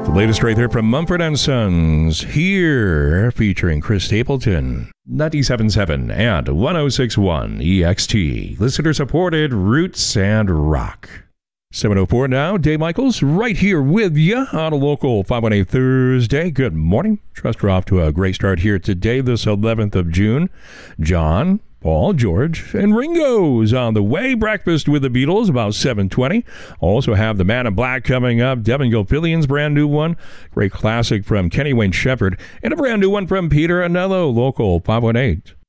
The latest right there from Mumford & Sons, here featuring Chris Stapleton. 97.7 and 106.1 EXT. Listener-supported Roots and Rock. 7:04 now. Dave Michaels right here with you on a local 518 Thursday. Good morning. Trust we're off to a great start here today, this 11th of June. John, Paul, George, and Ringo's on the way. Breakfast with the Beatles about 7:20. Also have the Man in Black coming up. Devin Gilfillian's brand new one. Great classic from Kenny Wayne Shepherd. And a brand new one from Peter Anello, local 518.